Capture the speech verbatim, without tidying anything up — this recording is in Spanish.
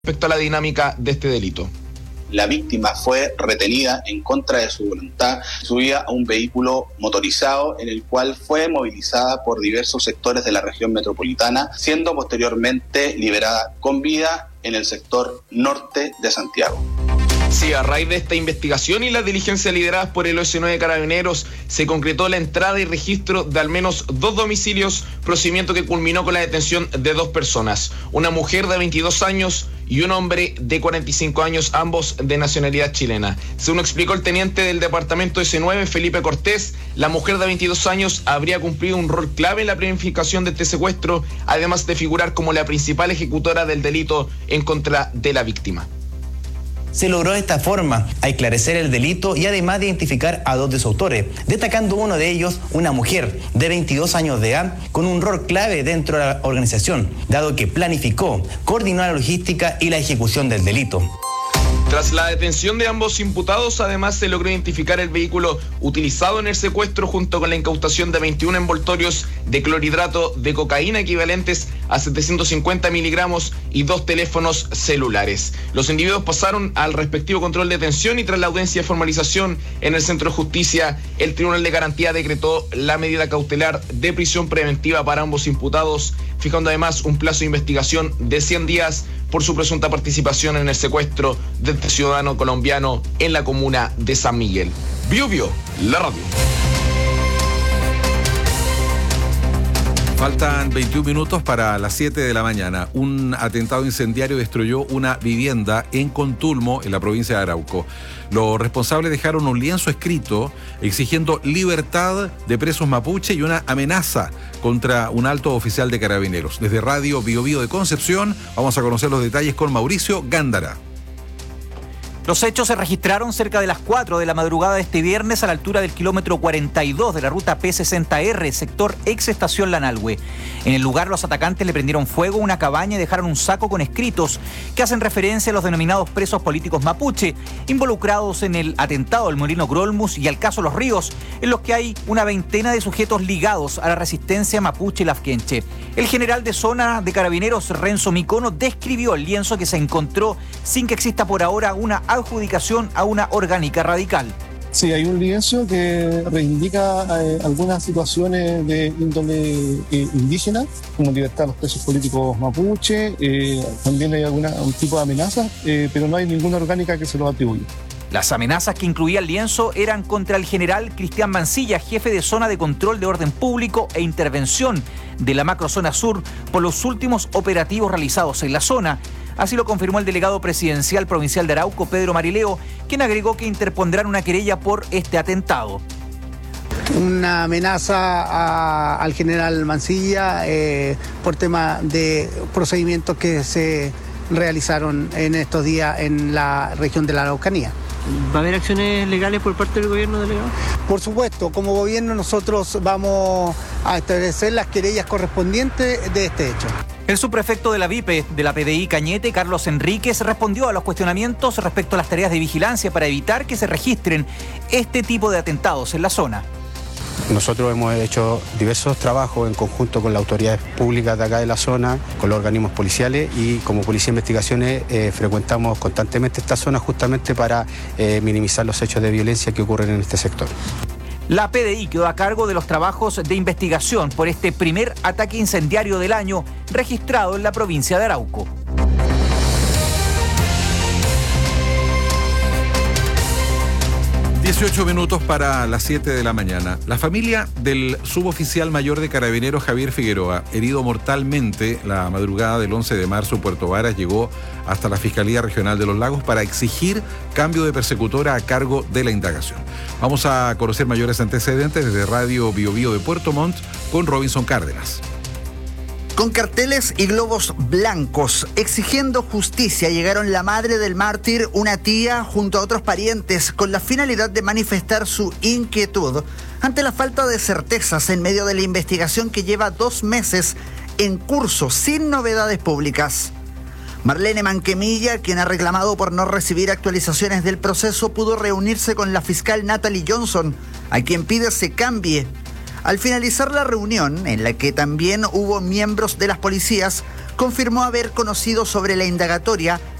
respecto a la dinámica de este delito. La víctima fue retenida en contra de su voluntad, subida a un vehículo motorizado en el cual fue movilizada por diversos sectores de la región metropolitana, siendo posteriormente liberada con vida en el sector norte de Santiago. Sí, a raíz de esta investigación y las diligencias lideradas por el O S nueve Carabineros, se concretó la entrada y registro de al menos dos domicilios, procedimiento que culminó con la detención de dos personas, una mujer de veintidós años y un hombre de cuarenta y cinco años, ambos de nacionalidad chilena. Según explicó el teniente del departamento O S nueve, Felipe Cortés, la mujer de veintidós años habría cumplido un rol clave en la planificación de este secuestro, además de figurar como la principal ejecutora del delito en contra de la víctima. Se logró de esta forma a esclarecer el delito y además de identificar a dos de sus autores, destacando uno de ellos una mujer de veintidós años de edad con un rol clave dentro de la organización, dado que planificó, coordinó la logística y la ejecución del delito. Tras la detención de ambos imputados, además se logró identificar el vehículo utilizado en el secuestro junto con la incautación de veintiún envoltorios de clorhidrato de cocaína equivalentes a setecientos cincuenta miligramos y dos teléfonos celulares. Los individuos pasaron al respectivo control de detención y tras la audiencia de formalización en el Centro de Justicia, el Tribunal de Garantía decretó la medida cautelar de prisión preventiva para ambos imputados, fijando además un plazo de investigación de cien días por su presunta participación en el secuestro de este ciudadano colombiano en la comuna de San Miguel. Bio Bio, la radio. Faltan veintiún minutos para las siete de la mañana. Un atentado incendiario destruyó una vivienda en Contulmo, en la provincia de Arauco. Los responsables dejaron un lienzo escrito exigiendo libertad de presos mapuche y una amenaza contra un alto oficial de Carabineros. Desde Radio Bio Bio de Concepción vamos a conocer los detalles con Mauricio Gándara. Los hechos se registraron cerca de las cuatro de la madrugada de este viernes a la altura del kilómetro cuarenta y dos de la ruta P sesenta R, sector ex estación Lanalhue. En el lugar, los atacantes le prendieron fuego a una cabaña y dejaron un saco con escritos que hacen referencia a los denominados presos políticos mapuche, involucrados en el atentado del Molino Grolmus y al caso Los Ríos, en los que hay una veintena de sujetos ligados a la resistencia mapuche lafkenche. El general de zona de Carabineros, Renzo Micono, describió el lienzo que se encontró sin que exista por ahora una adjudicación a una orgánica radical. Sí, hay un lienzo que reivindica eh, algunas situaciones de índole eh, indígena, como libertad de los presos políticos mapuche, eh, también hay alguna, un tipo de amenaza, eh, pero no hay ninguna orgánica que se lo atribuya. Las amenazas que incluía el lienzo eran contra el general Cristian Mancilla, jefe de zona de control de orden público e intervención de la macrozona sur por los últimos operativos realizados en la zona. Así lo confirmó el delegado presidencial provincial de Arauco, Pedro Marileo, quien agregó que interpondrán una querella por este atentado. Una amenaza a, al general Mancilla eh, por tema de procedimientos que se realizaron en estos días en la región de la Araucanía. ¿Va a haber acciones legales por parte del gobierno, delegado? Por supuesto, como gobierno nosotros vamos a establecer las querellas correspondientes de este hecho. El subprefecto de la VIPE de la P D I Cañete, Carlos Enríquez, respondió a los cuestionamientos respecto a las tareas de vigilancia para evitar que se registren este tipo de atentados en la zona. Nosotros hemos hecho diversos trabajos en conjunto con las autoridades públicas de acá de la zona, con los organismos policiales y como Policía de Investigaciones eh, frecuentamos constantemente esta zona justamente para eh, minimizar los hechos de violencia que ocurren en este sector. La P D I quedó a cargo de los trabajos de investigación por este primer ataque incendiario del año registrado en la provincia de Arauco. dieciocho minutos para las siete de la mañana. La familia del suboficial mayor de Carabineros Javier Figueroa, herido mortalmente la madrugada del once de marzo en Puerto Varas, llegó hasta la Fiscalía Regional de los Lagos para exigir cambio de persecutora a cargo de la indagación. Vamos a conocer mayores antecedentes desde Radio Bio Bio de Puerto Montt con Robinson Cárdenas. Con carteles y globos blancos exigiendo justicia llegaron la madre del mártir, una tía, junto a otros parientes, con la finalidad de manifestar su inquietud ante la falta de certezas en medio de la investigación que lleva dos meses en curso sin novedades públicas. Marlene Manquemilla, quien ha reclamado por no recibir actualizaciones del proceso, pudo reunirse con la fiscal Natalie Johnson, a quien pide se cambie. Al finalizar la reunión, en la que también hubo miembros de las policías, confirmó haber conocido sobre la indagatoria